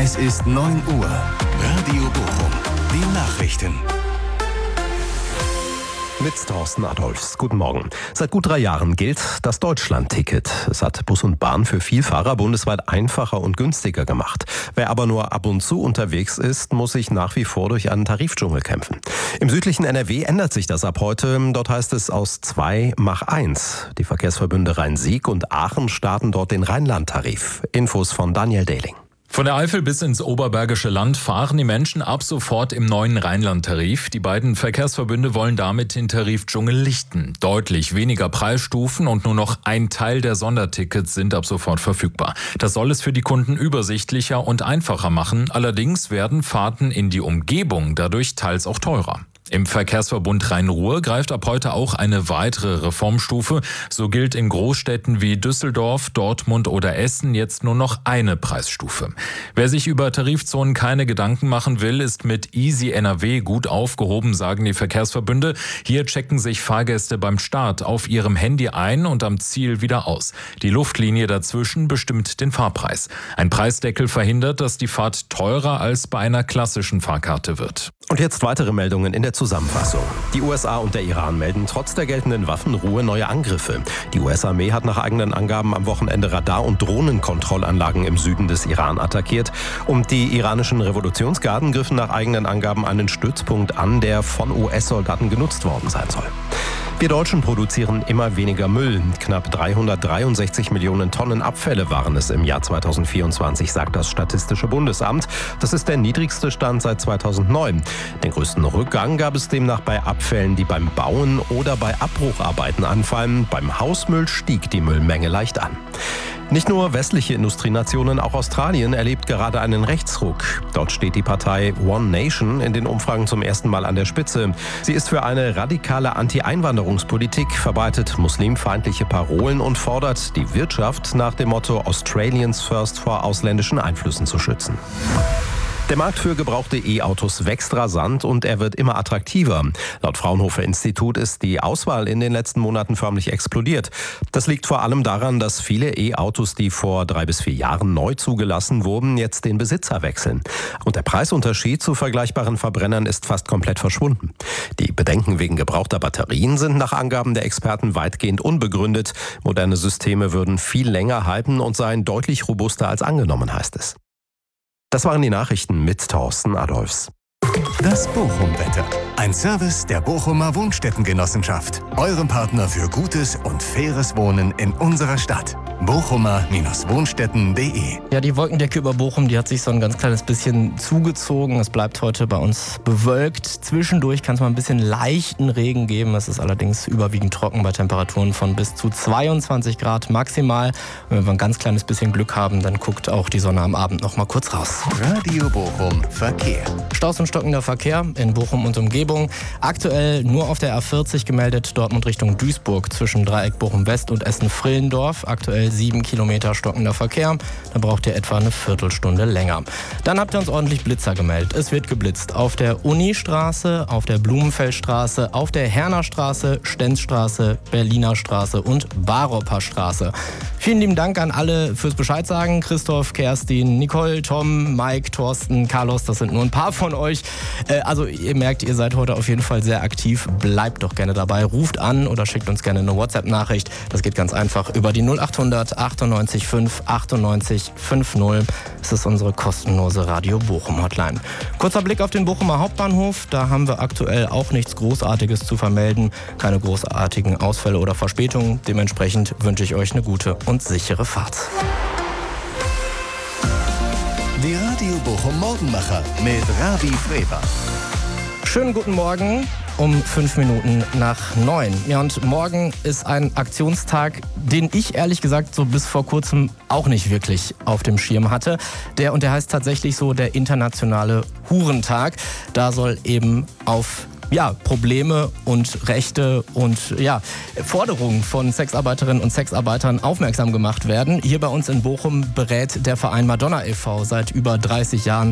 Es ist 9 Uhr. Radio Bochum. Die Nachrichten. Mit Thorsten Adolfs. Guten Morgen. Seit gut 3 Jahren gilt das Deutschland-Ticket. Es hat Bus und Bahn für Vielfahrer bundesweit einfacher und günstiger gemacht. Wer aber nur ab und zu unterwegs ist, muss sich nach wie vor durch einen Tarifdschungel kämpfen. Im südlichen NRW ändert sich das ab heute. Dort heißt es aus 2 mach 1. Die Verkehrsverbünde Rhein-Sieg und Aachen starten dort den Rheinland-Tarif. Infos von Daniel Dehling. Von der Eifel bis ins Oberbergische Land fahren die Menschen ab sofort im neuen Rheinland-Tarif. Die beiden Verkehrsverbünde wollen damit den Tarifdschungel lichten. Deutlich weniger Preisstufen und nur noch ein Teil der Sondertickets sind ab sofort verfügbar. Das soll es für die Kunden übersichtlicher und einfacher machen. Allerdings werden Fahrten in die Umgebung dadurch teils auch teurer. Im Verkehrsverbund Rhein-Ruhr greift ab heute auch eine weitere Reformstufe. So gilt in Großstädten wie Düsseldorf, Dortmund oder Essen jetzt nur noch eine Preisstufe. Wer sich über Tarifzonen keine Gedanken machen will, ist mit Easy NRW gut aufgehoben, sagen die Verkehrsverbünde. Hier checken sich Fahrgäste beim Start auf ihrem Handy ein und am Ziel wieder aus. Die Luftlinie dazwischen bestimmt den Fahrpreis. Ein Preisdeckel verhindert, dass die Fahrt teurer als bei einer klassischen Fahrkarte wird. Und jetzt weitere Meldungen in der Zusammenfassung. Die USA und der Iran melden trotz der geltenden Waffenruhe neue Angriffe. Die US-Armee hat nach eigenen Angaben am Wochenende Radar- und Drohnenkontrollanlagen im Süden des Iran attackiert. Und die iranischen Revolutionsgarden griffen nach eigenen Angaben einen Stützpunkt an, der von US-Soldaten genutzt worden sein soll. Wir Deutschen produzieren immer weniger Müll. Knapp 363 Millionen Tonnen Abfälle waren es im Jahr 2024, sagt das Statistische Bundesamt. Das ist der niedrigste Stand seit 2009. Den größten Rückgang gab es demnach bei Abfällen, die beim Bauen oder bei Abbrucharbeiten anfallen. Beim Hausmüll stieg die Müllmenge leicht an. Nicht nur westliche Industrienationen, auch Australien erlebt gerade einen Rechtsruck. Dort steht die Partei One Nation in den Umfragen zum ersten Mal an der Spitze. Sie ist für eine radikale Anti-Einwanderungspolitik, verbreitet muslimfeindliche Parolen und fordert die Wirtschaft nach dem Motto Australians First vor ausländischen Einflüssen zu schützen. Der Markt für gebrauchte E-Autos wächst rasant und er wird immer attraktiver. Laut Fraunhofer Institut ist die Auswahl in den letzten Monaten förmlich explodiert. Das liegt vor allem daran, dass viele E-Autos, die vor 3 bis 4 Jahren neu zugelassen wurden, jetzt den Besitzer wechseln. Und der Preisunterschied zu vergleichbaren Verbrennern ist fast komplett verschwunden. Die Bedenken wegen gebrauchter Batterien sind nach Angaben der Experten weitgehend unbegründet. Moderne Systeme würden viel länger halten und seien deutlich robuster als angenommen, heißt es. Das waren die Nachrichten mit Thorsten Adolfs. Das Bochum-Wetter. Ein Service der Bochumer Wohnstättengenossenschaft. Eurem Partner für gutes und faires Wohnen in unserer Stadt. Bochumer-Wohnstätten.de. Ja, die Wolkendecke über Bochum, die hat sich so ein ganz kleines bisschen zugezogen. Es bleibt heute bei uns bewölkt. Zwischendurch kann es mal ein bisschen leichten Regen geben. Es ist allerdings überwiegend trocken bei Temperaturen von bis zu 22 Grad maximal. Und wenn wir ein ganz kleines bisschen Glück haben, dann guckt auch die Sonne am Abend noch mal kurz raus. Radio Bochum Verkehr. Staus und stockender Verkehr in Bochum und Umgebung. Aktuell nur auf der A40 gemeldet, Dortmund Richtung Duisburg zwischen Dreieck Bochum West und Essen-Frillendorf. Aktuell 7 Kilometer stockender Verkehr. Da braucht ihr etwa eine Viertelstunde länger. Dann habt ihr uns ordentlich Blitzer gemeldet. Es wird geblitzt auf der Unistraße, auf der Blumenfeldstraße, auf der Hernerstraße, Stenzstraße, Berliner Straße und Baroper Straße. Vielen lieben Dank an alle fürs Bescheid sagen. Christoph, Kerstin, Nicole, Tom, Mike, Thorsten, Carlos, das sind nur ein paar von euch. Also ihr merkt, ihr seid heute auf jeden Fall sehr aktiv. Bleibt doch gerne dabei. Ruft an oder schickt uns gerne eine WhatsApp-Nachricht. Das geht ganz einfach über die 0800 98 5 98 50. Das ist unsere kostenlose Radio Bochum Hotline. Kurzer Blick auf den Bochumer Hauptbahnhof. Da haben wir aktuell auch nichts Großartiges zu vermelden. Keine großartigen Ausfälle oder Verspätungen. Dementsprechend wünsche ich euch eine gute und sichere Fahrt. Die Radio Bochum Morgenmacher mit Ravi Freber. Schönen guten Morgen. Um 5 Minuten nach 9. Ja, und morgen ist ein Aktionstag, den ich ehrlich gesagt so bis vor kurzem auch nicht wirklich auf dem Schirm hatte. Der heißt tatsächlich so der internationale Hurentag. Da soll eben auf Probleme und Rechte und Forderungen von Sexarbeiterinnen und Sexarbeitern aufmerksam gemacht werden. Hier bei uns in Bochum berät der Verein Madonna e.V. seit über 30 Jahren